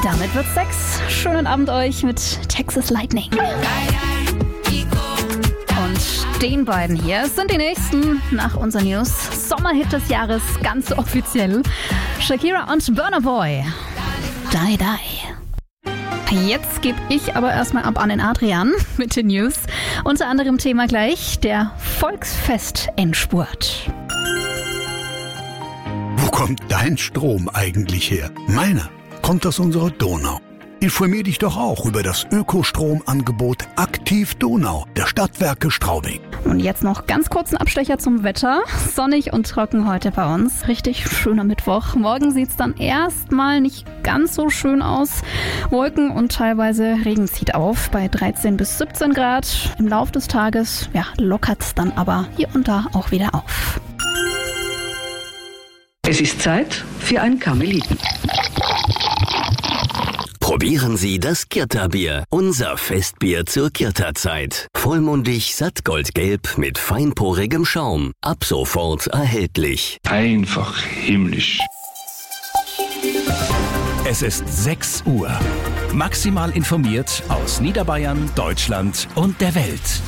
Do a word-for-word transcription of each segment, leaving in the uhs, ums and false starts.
Damit wird's sechs. Schönen Abend euch mit Texas Lightning. Und den beiden hier sind die nächsten nach unseren News. Sommerhit des Jahres, ganz offiziell. Shakira und Burna Boy. Die, die. Jetzt gebe ich aber erstmal ab an den Adrian mit den News. Unter anderem Thema gleich der Volksfest-Endspurt. Wo kommt dein Strom eigentlich her? Meiner kommt aus unserer Donau. Informier dich doch auch über das Ökostromangebot Aktiv Donau der Stadtwerke Straubing. Und jetzt noch ganz kurzen Abstecher zum Wetter. Sonnig und trocken heute bei uns. Richtig schöner Mittwoch. Morgen sieht es dann erstmal nicht ganz so schön aus. Wolken und teilweise Regen zieht auf bei dreizehn bis siebzehn Grad. Im Laufe des Tages ja, lockert es dann aber hier und da auch wieder auf. Es ist Zeit für ein Karmeliten. Probieren Sie das Kirta-Bier, unser Festbier zur Kirta-Zeit. Vollmundig, sattgoldgelb mit feinporigem Schaum. Ab sofort erhältlich. Einfach himmlisch. Es ist sechs Uhr. Maximal informiert aus Niederbayern, Deutschland und der Welt.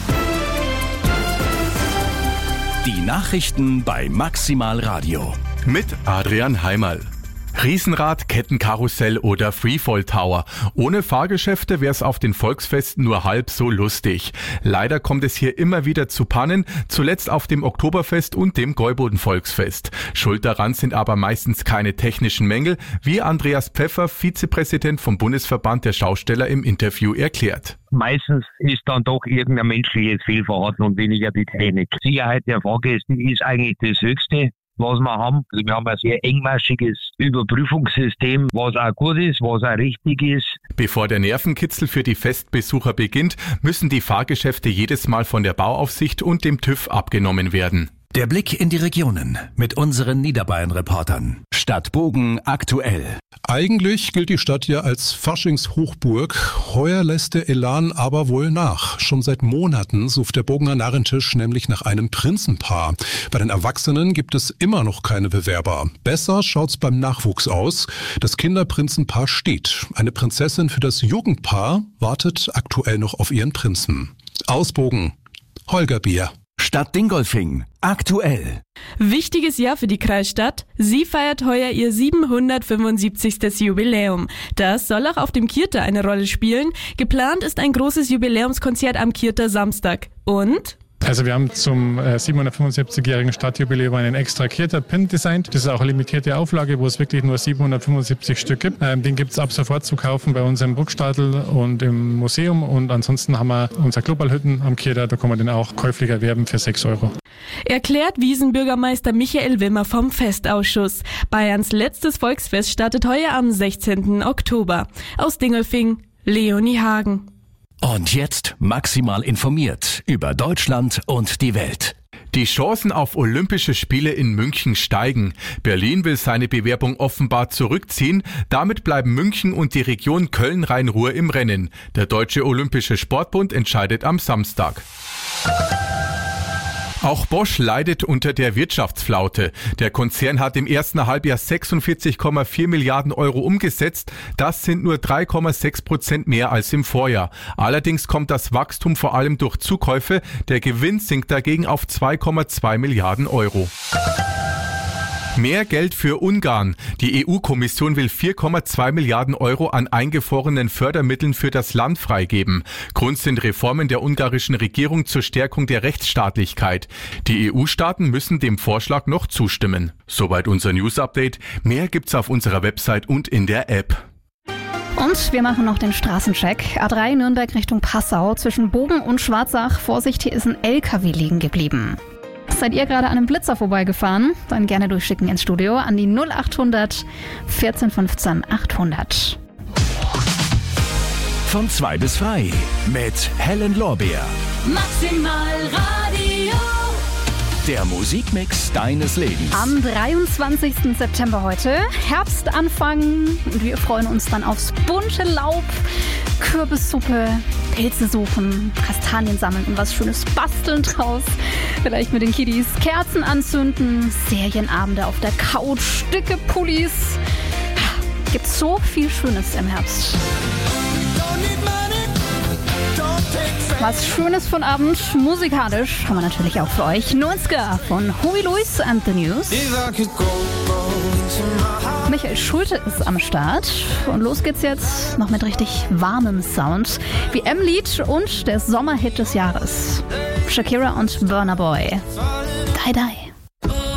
Die Nachrichten bei Maximal Radio. Mit Adrian Heimerl. Riesenrad, Kettenkarussell oder Freefall Tower. Ohne Fahrgeschäfte wäre es auf den Volksfesten nur halb so lustig. Leider kommt es hier immer wieder zu Pannen, zuletzt auf dem Oktoberfest und dem Gäuboden-Volksfest. Schuld daran sind aber meistens keine technischen Mängel, wie Andreas Pfeffer, Vizepräsident vom Bundesverband der Schausteller, im Interview erklärt. Meistens ist dann doch irgendein menschliches Fehlverhalten und weniger die Technik. Sicherheit der Fahrgäste ist eigentlich das Höchste, was wir haben. Also wir haben ein sehr engmaschiges Überprüfungssystem, was auch gut ist, was auch richtig ist. Bevor der Nervenkitzel für die Festbesucher beginnt, müssen die Fahrgeschäfte jedes Mal von der Bauaufsicht und dem TÜV abgenommen werden. Der Blick in die Regionen mit unseren Niederbayern-Reportern. Stadt Bogen aktuell. Eigentlich gilt die Stadt ja als Faschingshochburg. Heuer lässt der Elan aber wohl nach. Schon seit Monaten sucht der Bogener Narrentisch nämlich nach einem Prinzenpaar. Bei den Erwachsenen gibt es immer noch keine Bewerber. Besser schaut's beim Nachwuchs aus. Das Kinderprinzenpaar steht. Eine Prinzessin für das Jugendpaar wartet aktuell noch auf ihren Prinzen. Aus Bogen, Holger Bier. Stadt Dingolfing aktuell. Wichtiges Jahr für die Kreisstadt. Sie feiert heuer ihr siebenhundertfünfundsiebzigstes Jubiläum. Das soll auch auf dem Kirta eine Rolle spielen. Geplant ist ein großes Jubiläumskonzert am Kirta Samstag. Und... Also wir haben zum äh, siebenhundertfünfundsiebzigjährigen Stadtjubiläum einen extra Kirta-Pin designt. Das ist auch eine limitierte Auflage, wo es wirklich nur siebenhundertfünfundsiebzig Stück gibt. Ähm, den gibt es ab sofort zu kaufen bei uns im Burgstadl und im Museum. Und ansonsten haben wir unser Globalhütten am Kirta, da kann man den auch käuflich erwerben für sechs Euro. Erklärt Wiesenbürgermeister Michael Wimmer vom Festausschuss. Bayerns letztes Volksfest startet heuer am sechzehnten Oktober. Aus Dingolfing, Leonie Hagen. Und jetzt maximal informiert über Deutschland und die Welt. Die Chancen auf Olympische Spiele in München steigen. Berlin will seine Bewerbung offenbar zurückziehen. Damit bleiben München und die Region Köln-Rhein-Ruhr im Rennen. Der Deutsche Olympische Sportbund entscheidet am Samstag. Auch Bosch leidet unter der Wirtschaftsflaute. Der Konzern hat im ersten Halbjahr sechsundvierzig Komma vier Milliarden Euro umgesetzt. Das sind nur drei Komma sechs Prozent mehr als im Vorjahr. Allerdings kommt das Wachstum vor allem durch Zukäufe. Der Gewinn sinkt dagegen auf zwei Komma zwei Milliarden Euro. Mehr Geld für Ungarn. Die E U-Kommission will vier Komma zwei Milliarden Euro an eingefrorenen Fördermitteln für das Land freigeben. Grund sind Reformen der ungarischen Regierung zur Stärkung der Rechtsstaatlichkeit. Die E U-Staaten müssen dem Vorschlag noch zustimmen. Soweit unser News-Update. Mehr gibt's auf unserer Website und in der App. Und wir machen noch den Straßencheck. A drei Nürnberg Richtung Passau. Zwischen Bogen und Schwarzach. Vorsicht, hier ist ein L K W liegen geblieben. Seid ihr gerade an einem Blitzer vorbeigefahren? Dann gerne durchschicken ins Studio an die null achthundert vierzehn fünfzehn achthundert. Von zwei bis frei mit Helen Lorbeer. Maximal Radio. Der Musikmix deines Lebens. Am dreiundzwanzigsten September heute, Herbstanfang. Und wir freuen uns dann aufs bunte Laub, Kürbissuppe, Pilze suchen, Kastanien sammeln und was Schönes basteln draus. Vielleicht mit den Kiddies Kerzen anzünden, Serienabende auf der Couch, dicke Pullis. Gibt's so viel Schönes im Herbst. Was Schönes von Abend, musikalisch, haben wir natürlich auch für euch. neunziger von Howie Lewis and the News. Michael Schulte ist am Start. Und los geht's jetzt noch mit richtig warmem Sound. Wie M-Lied und der Sommerhit des Jahres. Shakira und Burna Boy. Die Die.